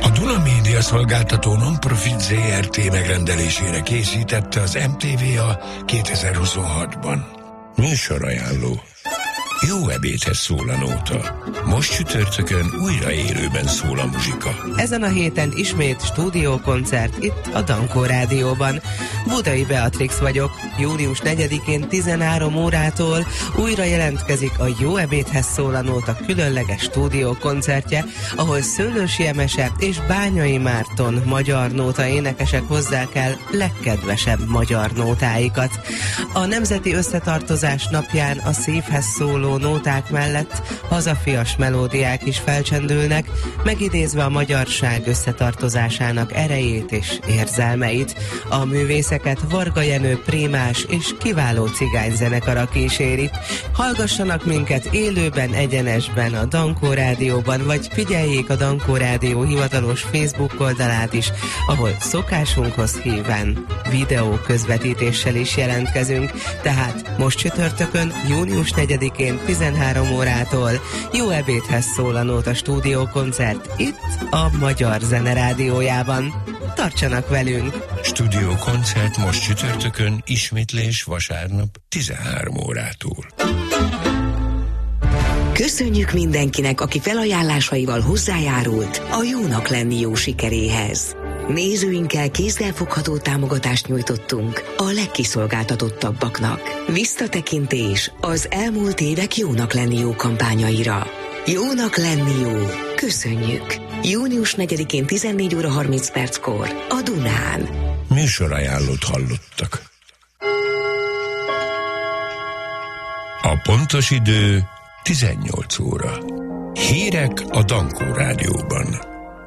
A Duna Média szolgáltató non-profit ZRT megrendelésére készítette az MTVA 2026-ban. Műsorajánló. Jó ebédhez szól a nóta. Most csütörtökön újra élőben szól a muzsika. Ezen a héten ismét stúdiókoncert itt a Dankó Rádióban. Budai Beatrix vagyok. Június 4-én 13 órától újra jelentkezik a Jó ebédhez szól a nóta különleges stúdiókoncertje, ahol Szőlősi Emese és Bányai Márton magyar nóta énekesek hozzák el legkedvesebb magyar nótáikat. A Nemzeti Összetartozás napján a szívhez szóló nóták mellett hazafias melódiák is felcsendülnek, megidézve a magyarság összetartozásának erejét és érzelmeit. A művészeket Varga Jenő prémás és kiváló cigányzenekara kíséri. Hallgassanak minket élőben, egyenesben a Dankó Rádióban, vagy figyeljék a Dankó Rádió hivatalos Facebook oldalát is, ahol szokásunkhoz híven videó közvetítéssel is jelentkezünk. Tehát most csütörtökön, június 4-én 13 órától Jó ebédhez szól a nóta stúdiókoncert itt a Magyar Zene Rádiójában. Tartsanak velünk! Stúdiókoncert most csütörtökön, ismétlés vasárnap 13 órától. Köszönjük mindenkinek, aki felajánlásaival hozzájárult a Jónak lenni jó sikeréhez. Nézőinkkel kézzelfogható támogatást nyújtottunk a legkiszolgáltatottabbaknak. Visszatekintés az elmúlt évek Jónak lenni jó kampányaira. Jónak lenni jó. Köszönjük! Június 4-én 14 óra 30 perckor a Dunán. Műsorajánlót hallottak. A pontos idő 18 óra. Hírek a Dankó Rádióban.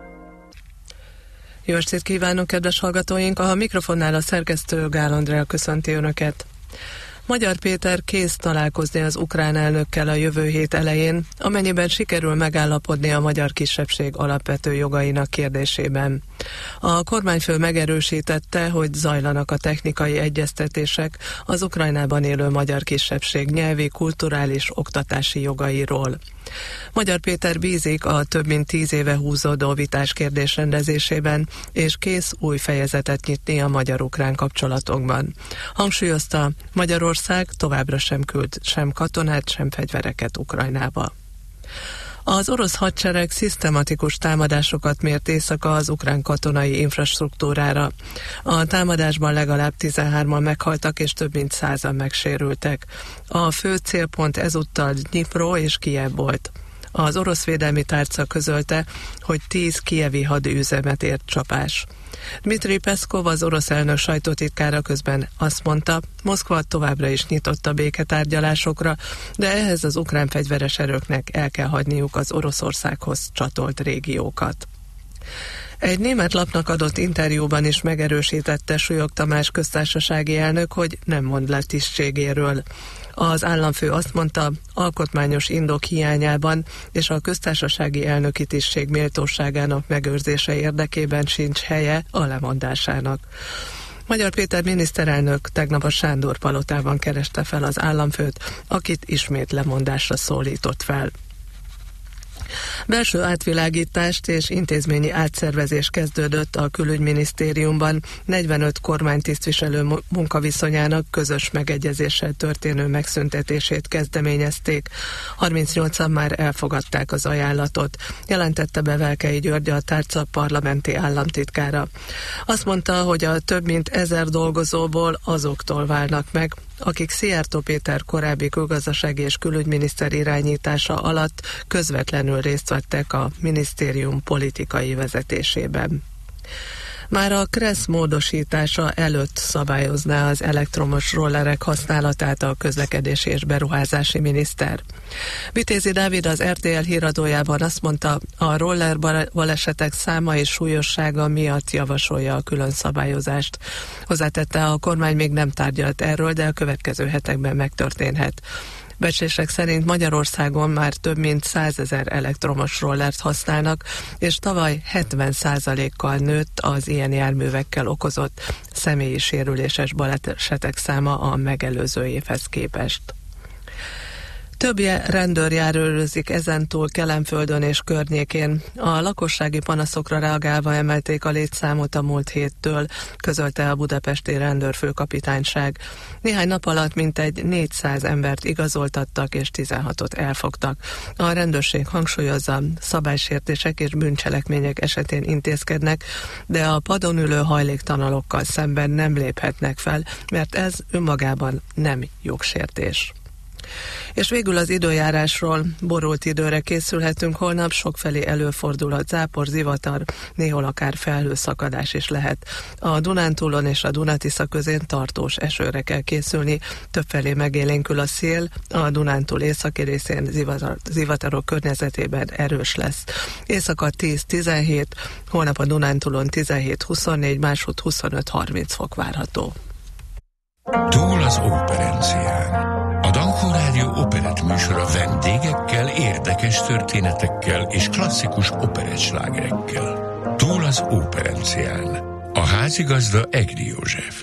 Jó estét kívánunk, kedves hallgatóink! A mikrofonnál a szerkesztő Gál Andrea köszönti Önöket. Magyar Péter kész találkozni az ukrán elnökkel a jövő hét elején, amennyiben sikerül megállapodni a magyar kisebbség alapvető jogainak kérdésében. A kormányfő megerősítette, hogy zajlanak a technikai egyeztetések az Ukrajnában élő magyar kisebbség nyelvi, kulturális, oktatási jogairól. Magyar Péter bízik a több mint 10 éve húzódó vitás kérdés rendezésében, és kész új fejezetet nyitni a magyar-ukrán kapcsolatokban. Hangsúlyozta, Magyarország továbbra sem küld sem katonát, sem fegyvereket Ukrajnába. Az orosz hadsereg szisztematikus támadásokat mért éjszaka az ukrán katonai infrastruktúrára. A támadásban legalább 13-an meghaltak és több mint 100-an megsérültek. A fő célpont ezúttal Dnyipro és Kijev volt. Az orosz védelmi tárca közölte, hogy 10 kijevi hadüzemet ért csapás. Dmitri Peszkov, az orosz elnök sajtótitkára közben azt mondta, Moszkva továbbra is nyitott a béketárgyalásokra, de ehhez az ukrán fegyveres erőknek el kell hagyniuk az Oroszországhoz csatolt régiókat. Egy német lapnak adott interjúban is megerősítette Súlyog Tamás köztársasági elnök, hogy nem mond le tisztségéről. Az államfő azt mondta, alkotmányos indok hiányában és a köztársasági elnöki tisztség méltóságának megőrzése érdekében sincs helye a lemondásának. Magyar Péter miniszterelnök tegnap a Sándor-palotában kereste fel az államfőt, akit ismét lemondásra szólított fel. Belső átvilágítást és intézményi átszervezés kezdődött a külügyminisztériumban, 45 kormánytisztviselő munkaviszonyának közös megegyezéssel történő megszüntetését kezdeményezték. 38-an már elfogadták az ajánlatot, jelentette be Velkei György, a tárca parlamenti államtitkára. Azt mondta, hogy a több mint 1000 dolgozóból azoktól válnak meg, akik Szijjártó Péter korábbi külgazdasági és külügyminiszter irányítása alatt közvetlenül részt vettek a minisztérium politikai vezetésében. Már a KRESZ módosítása előtt szabályozná az elektromos rollerek használatát a közlekedési és beruházási miniszter. Vitézi Dávid az RTL híradójában azt mondta, a roller balesetek száma és súlyossága miatt javasolja a külön szabályozást. Hozzátette, a kormány még nem tárgyalt erről, de a következő hetekben megtörténhet. Becslések szerint Magyarországon már több mint 100 000 elektromos rollert használnak, és tavaly 70%-kal nőtt az ilyen járművekkel okozott személyi sérüléses balesetek száma a megelőző évhez képest. Több rendőr járőrözik ezentúl Kelenföldön és környékén. A lakossági panaszokra reagálva emelték a létszámot a múlt héttől, közölte a budapesti rendőrfőkapitányság. Néhány nap alatt mintegy 400 embert igazoltattak és 16-ot elfogtak. A rendőrség hangsúlyozza, szabálysértések és bűncselekmények esetén intézkednek, de a padon ülő hajléktalanokkal szemben nem léphetnek fel, mert ez önmagában nem jogsértés. És végül az időjárásról. Borult időre készülhetünk, holnap sokfelé előfordulhat zápor, zivatar, néhol akár felhőszakadás is lehet. A Dunántúlon és a Duna-Tisza közén tartós esőre kell készülni, többfelé megélénkül a szél, a Dunántúl északi részén zivatarok környezetében erős lesz. Éjszaka 10-17, holnap a Dunántúlon 17-24, máshogy 25-30 fok várható. Túl az operencián. A Dankó Rádió operett műsora vendégekkel, érdekes történetekkel és klasszikus operettslágerekkel. Túl az operencián. A házigazda Egri József.